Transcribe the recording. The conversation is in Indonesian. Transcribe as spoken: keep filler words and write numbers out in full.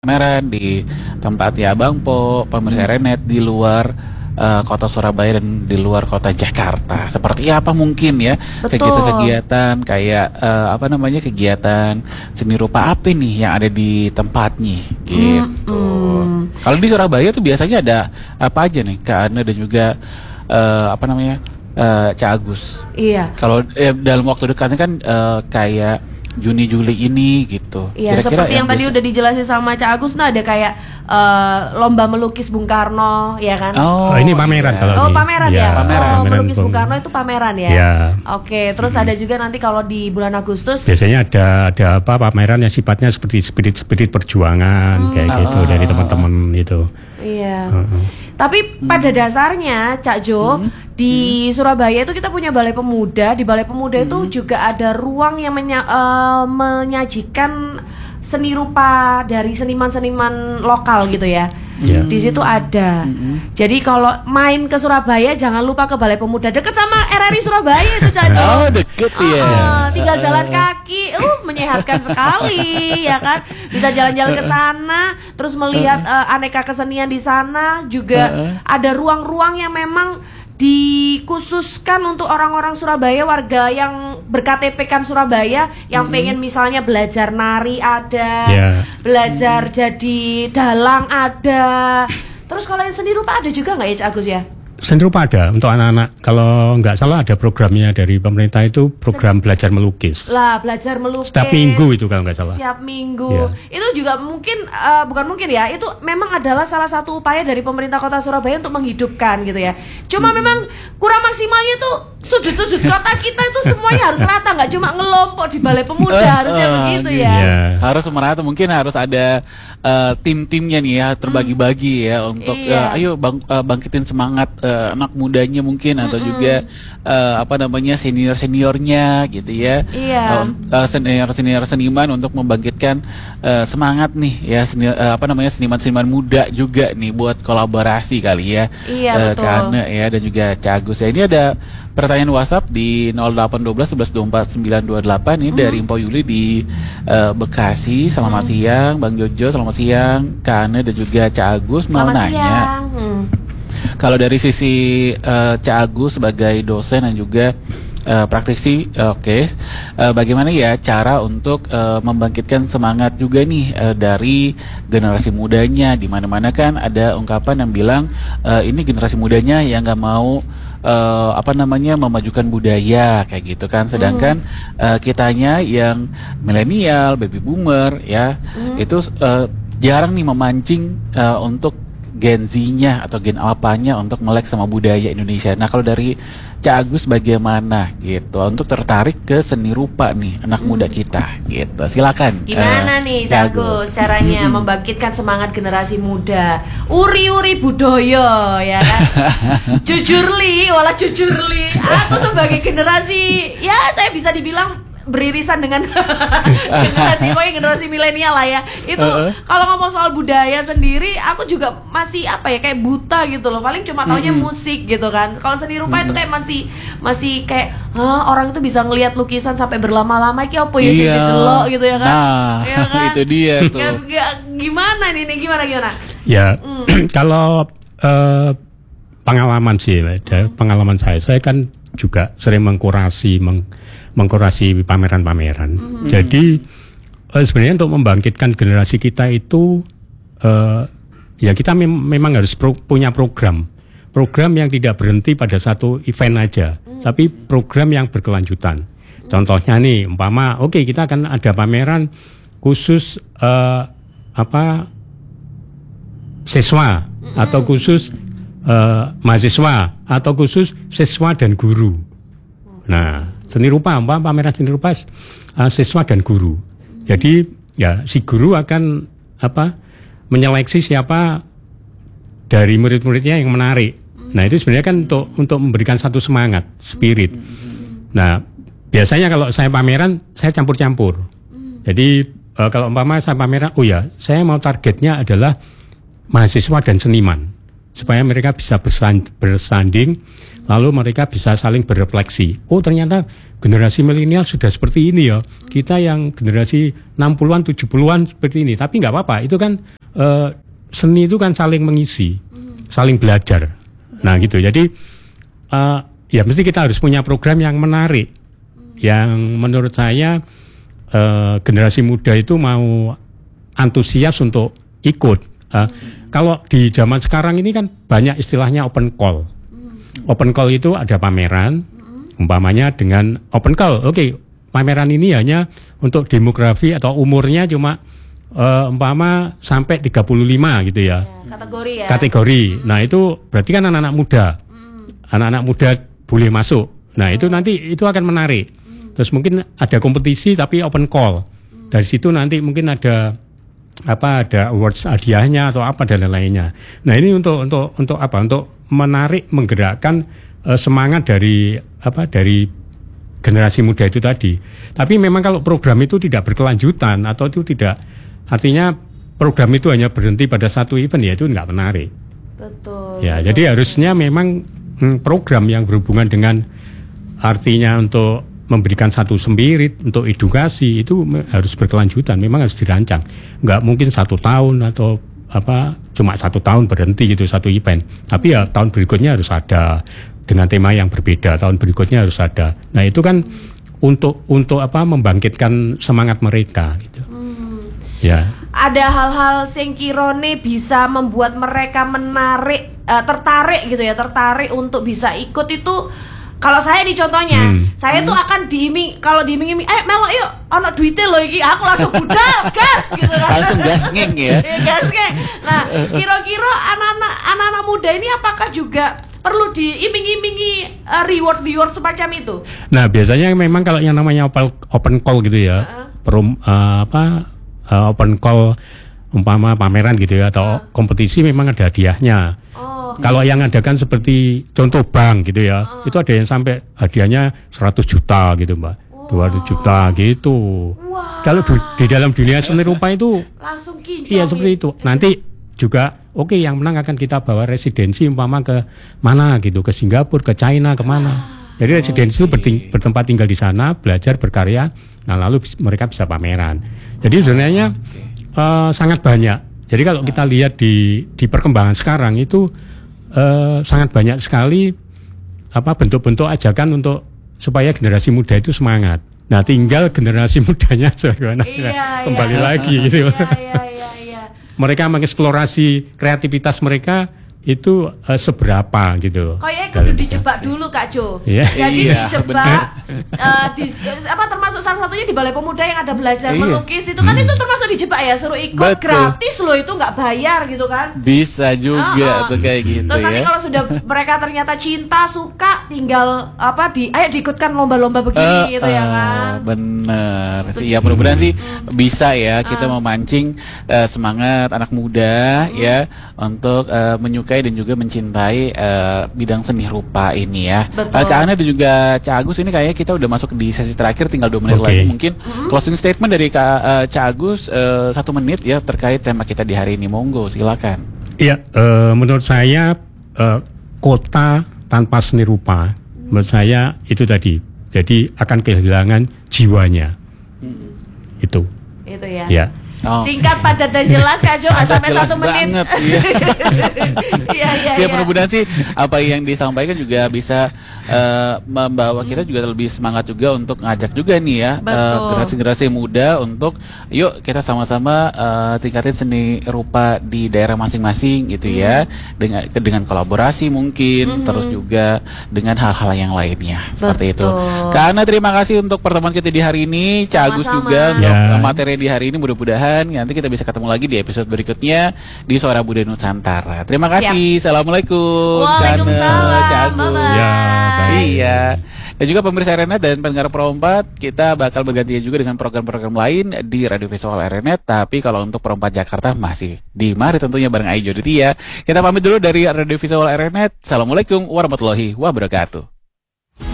pameran di tempatnya Abang Po, pemirsa Renet di luar uh, kota Surabaya dan di luar kota Jakarta. Seperti apa mungkin ya kegiatan-kegiatan kayak uh, apa namanya kegiatan seni rupa apa nih yang ada di tempatnya gitu. Hmm, hmm. Kalau di Surabaya tuh biasanya ada apa aja nih Kak Ana dan juga uh, apa namanya uh, Cak Agus. Iya. Kalau eh, dalam waktu dekatnya kan uh, kayak Juni Juli ini gitu. Iya, kira-kira seperti yang, yang tadi udah dijelasin sama Cak Agus, nah ada kayak uh, lomba melukis Bung Karno, ya kan? Oh, oh ini pameran iya. kalau Oh, ini. pameran ya. ya. Pameran. Oh, pameran melukis Bung Karno itu pameran ya. ya. Oke, terus hmm. ada juga nanti kalau di bulan Agustus biasanya ada ada apa pameran yang sifatnya seperti spirit-spirit perjuangan hmm. kayak gitu uh, dari teman-teman itu. Iya. Uh-huh. Tapi hmm. pada dasarnya Cak Jo, hmm. di hmm. Surabaya itu kita punya Balai Pemuda. Di Balai Pemuda hmm. itu juga ada ruang yang menya, uh, menyajikan seni rupa dari seniman-seniman lokal gitu ya. Yeah. Di situ ada. Mm-hmm. Jadi kalau main ke Surabaya jangan lupa ke Balai Pemuda, deket sama R R I Surabaya itu Cak Jo. Oh, deket ya. Uh, tinggal jalan kaki, uh menyehatkan sekali ya kan. Bisa jalan-jalan ke sana, terus melihat uh, aneka kesenian di sana. Juga uh-uh. ada ruang-ruang yang memang dikhususkan untuk orang-orang Surabaya, warga yang ber-K T P kan Surabaya, yang mm-hmm. pengen misalnya belajar nari ada, yeah. belajar mm-hmm. jadi dalang ada. Terus kalau yang seni rupa ada juga nggak ya Cak Agus ya? Seni rupa ada untuk anak-anak. Kalau nggak salah ada programnya dari pemerintah itu program Sen- belajar melukis. Lah belajar melukis. Setiap minggu itu kalau nggak salah. Setiap minggu. Yeah. Itu juga mungkin uh, bukan mungkin ya. Itu memang adalah salah satu upaya dari pemerintah Kota Surabaya untuk menghidupkan gitu ya. Cuma hmm. memang kurang maksimalnya tuh sudut-sudut kota kita itu semuanya harus rata, nggak cuma ngelompok di Balai Pemuda, uh, harusnya uh, begitu ya. Yeah. Harus merata, mungkin harus ada uh, tim-timnya nih ya, terbagi-bagi ya untuk yeah. uh, ayo bang, uh, bangkitin semangat uh, anak mudanya mungkin atau mm-hmm. juga uh, apa namanya senior-seniornya gitu ya. Yeah. Uh, uh, senior-senior seniman untuk membangkitkan uh, semangat nih ya senior, uh, apa namanya seniman-seniman muda juga nih buat kolaborasi kali ya. Iya, uh, betul. Karena ya dan juga Cak Agus ya. Ini ada pertanyaan WhatsApp di nol delapan satu dua satu satu dua empat sembilan dua delapan ini hmm. dari Mpo Yuli di uh, Bekasi. Selamat hmm. siang Bang Jojo, selamat siang Kak Ana dan juga Cak Agus. Mau selamat nanya hmm. kalau dari sisi uh, Cak Agus sebagai dosen dan juga uh, praktisi, uh, oke okay. uh, bagaimana ya cara untuk uh, membangkitkan semangat juga nih uh, dari generasi mudanya, di mana-mana kan ada ungkapan yang bilang uh, ini generasi mudanya yang nggak mau Uh, apa namanya memajukan budaya kayak gitu kan, sedangkan mm. uh, kitanya yang milenial, baby boomer ya mm. itu uh, jarang nih memancing uh, untuk Gen Z-nya atau gen alpanya untuk melek sama budaya Indonesia. Nah kalau dari Cak Agus bagaimana gitu untuk tertarik ke seni rupa nih anak hmm. muda kita gitu, silakan. Gimana uh, nih Cak Agus caranya hmm. membangkitkan semangat generasi muda, uri-uri budaya ya kan. Jujurli, walau jujurli, aku sebagai generasi ya saya bisa dibilang beririsan dengan generasi kok generasi milenial lah ya. Itu uh-uh. kalau ngomong soal budaya sendiri aku juga masih apa ya kayak buta gitu loh. Paling cuma taunya mm-hmm. musik gitu kan. Kalau seni rupa mm-hmm. itu kayak masih masih kayak Hah, orang itu bisa ngelihat lukisan sampai berlama-lama iki apa ya sih delok gitu ya kan. Nah, ya kan? Itu dia tuh. Ya, ya, gimana nih nih gimana gimana? Ya, mm. kalau uh, pengalaman sih, mm. pengalaman saya saya kan juga sering mengkurasi meng mengkurasi pameran-pameran. Mm-hmm. Jadi uh, sebenarnya untuk membangkitkan generasi kita itu uh, ya kita mem- memang harus pro- punya program. Program yang tidak berhenti pada satu event aja, mm-hmm. tapi program yang berkelanjutan. Mm-hmm. Contohnya nih, umpama oke okay, kita akan ada pameran khusus uh, apa siswa mm-hmm. atau khusus uh, mahasiswa atau khusus siswa dan guru. Nah, seni rupa, apa pameran seni rupa uh, siswa dan guru. Jadi ya si guru akan apa menyeleksi siapa dari murid-muridnya yang menarik. Nah itu sebenarnya kan untuk untuk memberikan satu semangat, spirit. Nah biasanya kalau saya pameran saya campur-campur. Jadi uh, kalau umpama saya pameran, oh ya saya mau targetnya adalah mahasiswa dan seniman supaya mereka bisa bersanding lalu mereka bisa saling berefleksi. Oh ternyata generasi milenial sudah seperti ini ya. Kita yang generasi enam puluhan, tujuh puluhan seperti ini. Tapi nggak apa-apa, itu kan uh, seni itu kan saling mengisi, saling belajar. Nah gitu, jadi uh, ya mesti kita harus punya program yang menarik, yang menurut saya uh, generasi muda itu mau antusias untuk ikut. Uh, kalau di zaman sekarang ini kan banyak istilahnya open call. Open call itu ada pameran, umpamanya dengan open call. Oke, okay, pameran ini hanya untuk demografi atau umurnya cuma uh, umpama sampai tiga puluh lima gitu ya. Ya, kategori ya. Kategori. Nah itu berarti kan anak-anak muda. Anak-anak muda boleh masuk. Nah itu nanti itu akan menarik. Terus mungkin ada kompetisi tapi open call. Dari situ nanti mungkin ada apa ada awards hadiahnya atau apa dan lain-lainnya. Nah ini untuk untuk untuk apa? Untuk menarik, menggerakkan uh, semangat dari apa dari generasi muda itu tadi. Tapi memang kalau program itu tidak berkelanjutan atau itu tidak, artinya program itu hanya berhenti pada satu event, ya itu nggak menarik. Betul. Ya, betul. jadi harusnya memang hmm, program yang berhubungan dengan artinya untuk memberikan satu spirit untuk edukasi itu harus berkelanjutan, memang harus dirancang. Nggak mungkin satu tahun atau apa cuma satu tahun berhenti gitu satu event. Tapi ya tahun berikutnya harus ada dengan tema yang berbeda, tahun berikutnya harus ada. Nah itu kan untuk untuk apa membangkitkan semangat mereka gitu. Hmm. Ya. Ada hal-hal sing kirone bisa membuat mereka menarik, uh, tertarik gitu ya, tertarik untuk bisa ikut itu. Kalau saya nih contohnya, hmm. saya tuh akan diiming, kalau diiming-iming, eh melok yuk, ono duitnya loh iki, aku langsung budal, gas gitu kan. Langsung gas ngeng ya. Gas ngeng. Nah, kira-kira anak-anak anak-anak muda ini apakah juga perlu diiming-imingi uh, reward-reward semacam itu? Nah, biasanya memang kalau yang namanya open, open call gitu ya, uh-huh. perum, uh, apa uh, open call umpama pameran gitu ya atau uh. kompetisi memang ada hadiahnya. Oh. Kalau yang adakan seperti contoh bank gitu ya, uh. itu ada yang sampai hadiahnya seratus juta gitu Mbak, wow. dua ratus juta gitu. Wow. Kalau du- di dalam dunia seni rupa itu langsung kinclong. Iya seperti itu. Nanti juga oke okay, yang menang akan kita bawa residensi umpama ke mana gitu, ke Singapura, ke China, kemana. Ah. Jadi residensi itu okay. berting- bertempat tinggal di sana, belajar, berkarya, nah lalu mereka bisa pameran. Jadi sebenarnya okay. uh, sangat banyak. Jadi kalau kita lihat di di perkembangan sekarang itu Uh, sangat banyak sekali apa bentuk-bentuk ajakan untuk supaya generasi muda itu semangat. Nah, tinggal generasi mudanya bagaimana iya, kembali iya. lagi gitu. Iya, iya, iya, iya. Mereka mengeksplorasi kreativitas mereka itu uh, seberapa gitu. Kayaknya kudu dijebak dulu Kak Jo. Yeah. Jadi iya, dijebak uh, di, apa termasuk salah satunya di Balai Pemuda yang ada belajar iya. melukis itu kan hmm. itu termasuk dijebak ya, suruh ikut Betul. gratis loh, itu nggak bayar gitu kan. Bisa juga uh-uh. tuh kayak gitu. Terus ya. nanti kalau sudah mereka ternyata cinta, suka, tinggal apa di ayo diikutkan lomba-lomba begini uh, gitu ya uh, kan. Bener. Ya mudah-mudahan sih hmm. bisa ya kita uh. memancing uh, semangat anak muda hmm. ya untuk uh, menyukai dan juga mencintai uh, bidang seni rupa ini ya. Uh, Kak Ana dan juga Cak Agus, ini kayaknya kita udah masuk di sesi terakhir, tinggal dua menit okay. lagi mungkin. Mm-hmm. Closing statement dari Kak uh, Cak Agus uh, satu menit ya terkait tema kita di hari ini, monggo silakan. Iya, uh, menurut saya uh, kota tanpa seni rupa, mm. menurut saya itu tadi, jadi akan kehilangan jiwanya. Mm. Itu. Itu ya. Ya. Oh. Singkat, padat dan jelas Kak Jo, nggak sampai satu menit. Banget, iya. Iya, iya, ya iya. mudah-mudahan sih apa yang disampaikan juga bisa uh, membawa kita juga lebih semangat juga untuk ngajak juga nih ya uh, generasi-generasi muda untuk yuk kita sama-sama uh, tingkatin seni rupa di daerah masing-masing gitu ya, hmm. dengan dengan kolaborasi mungkin, hmm. terus juga dengan hal-hal yang lainnya. Betul. Seperti itu. Karena terima kasih untuk pertemuan kita di hari ini, Cak Agus juga untuk ya. materi di hari ini, mudah-mudahan nanti kita bisa ketemu lagi di episode berikutnya di Suara Budaya Nusantara. Terima kasih. Siap. Assalamualaikum. Waalaikumsalam. Bye-bye. Ya, iya. Dan juga pemirsa R N Net dan pendengar Perompat, kita bakal bergantian juga dengan program-program lain di Radio Visual R N Net. Tapi kalau untuk Perompat Jakarta masih di Mari tentunya bareng Aijo Ditya. Kita pamit dulu dari Radio Visual R N Net. Assalamualaikum warahmatullahi wabarakatuh.